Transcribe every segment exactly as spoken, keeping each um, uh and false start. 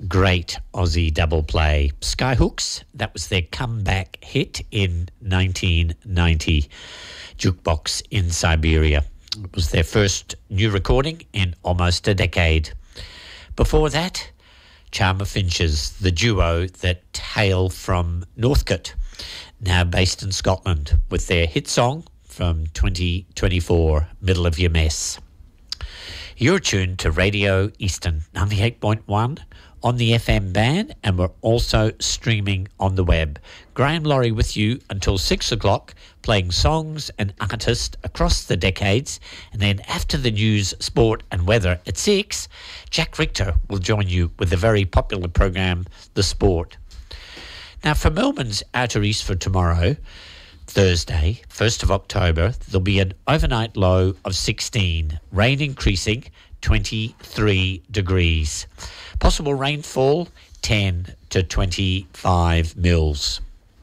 great Aussie double play. Skyhooks, that was their comeback hit in nineteen ninety, Jukebox in Siberia. It was their first new recording in almost a decade. Before that, Charmer Finches, the duo that hail from Northcote, now based in Scotland, with their hit song from twenty twenty-four, Middle of Your Mess. You're tuned to Radio Eastern ninety-eight point one on the F M band, and we're also streaming on the web. Graham Laurie with you until six o'clock, playing songs and artists across the decades. And then after the news, sport and weather at six, Jack Richter will join you with the very popular program, The Sport. Now, for Melbourne's outer east for tomorrow, Thursday, first of October, there'll be an overnight low of sixteen, rain increasing twenty-three degrees. Possible rainfall ten to twenty-five mils.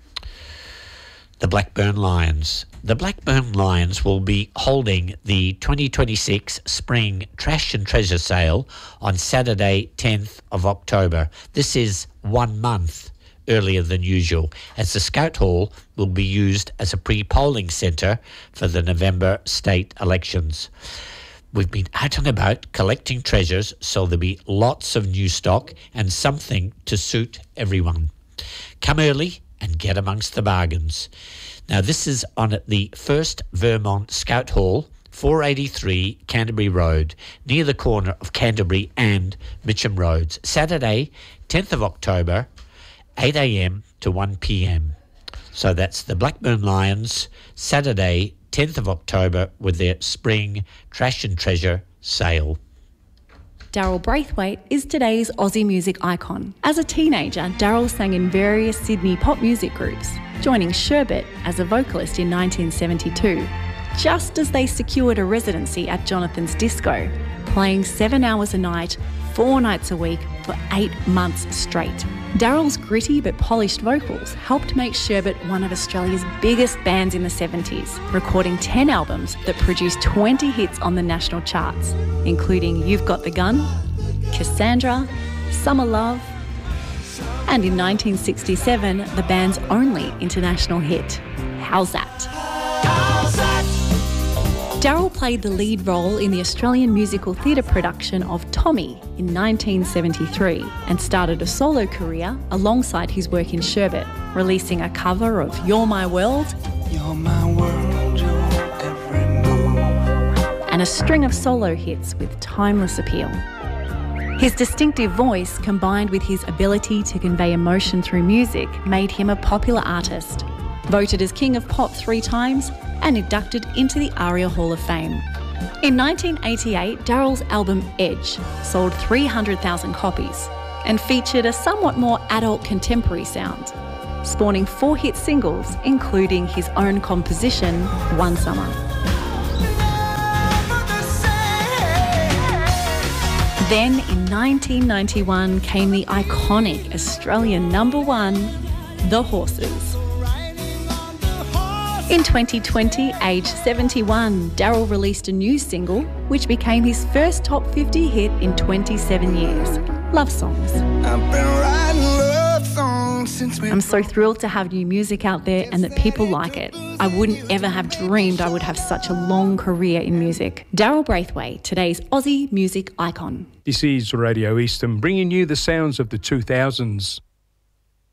The Blackburn Lions. The Blackburn Lions will be holding the twenty twenty-six Spring Trash and Treasure Sale on Saturday, tenth of October. This is one month earlier than usual, as the Scout Hall will be used as a pre-polling centre for the November state elections. We've been out and about collecting treasures, so there'll be lots of new stock and something to suit everyone. Come early and get amongst the bargains. Now, this is on at the First Vermont Scout Hall, four eighty-three Canterbury Road, near the corner of Canterbury and Mitcham Roads. Saturday, tenth of October, eight a.m. to one p.m. So that's the Blackburn Lions, Saturday, tenth of October, with their Spring Trash and Treasure Sale. Daryl Braithwaite is today's Aussie music icon. As a teenager, Daryl sang in various Sydney pop music groups, joining Sherbet as a vocalist in nineteen seventy-two, just as they secured a residency at Jonathan's Disco, playing seven hours a night, four nights a week for eight months straight. Daryl's gritty but polished vocals helped make Sherbet one of Australia's biggest bands in the seventies, recording ten albums that produced twenty hits on the national charts, including You've Got the Gun, Cassandra, Summer Love, and in nineteen sixty-seven, the band's only international hit, How's That? How's that? Daryl played the lead role in the Australian musical theatre production of Tommy in nineteen seventy-three and started a solo career alongside his work in Sherbet, releasing a cover of You're My World, You're My World, you're every move, and a string of solo hits with timeless appeal. His distinctive voice, combined with his ability to convey emotion through music, made him a popular artist. Voted as King of Pop three times and inducted into the ARIA Hall of Fame. In nineteen eighty-eight, Daryl's album Edge sold three hundred thousand copies and featured a somewhat more adult contemporary sound, spawning four hit singles, including his own composition, One Summer. Then in nineteen ninety-one came the iconic Australian number one, The Horses. In twenty twenty, aged seventy-one, Daryl released a new single, which became his first top fifty hit in twenty-seven years, Love Songs. I've been writing love songs since we... I'm so thrilled to have new music out there and that people like it. I wouldn't ever have dreamed I would have such a long career in music. Daryl Braithwaite, today's Aussie music icon. This is Radio Eastern, bringing you the sounds of the two thousands.